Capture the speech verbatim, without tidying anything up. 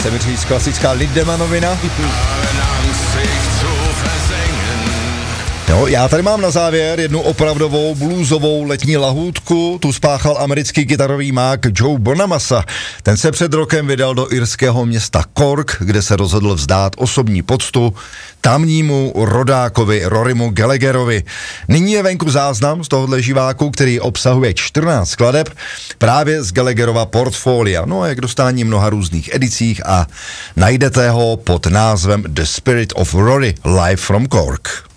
chce mi říct klasická Lindemanovina. Jo, já tady mám na závěr jednu opravdovou bluesovou letní lahůdku, tu spáchal americký kytarový mák Joe Bonamassa. Ten se před rokem vydal do irského města Cork, kde se rozhodl vzdát osobní poctu tamnímu rodákovi Rorymu Gallagherovi. Nyní je venku záznam z tohohle živáku, který obsahuje čtrnáct skladeb právě z Gallagherova portfolia. No a je k dostání mnoha různých edicích a najdete ho pod názvem The Spirit of Rory Live from Cork.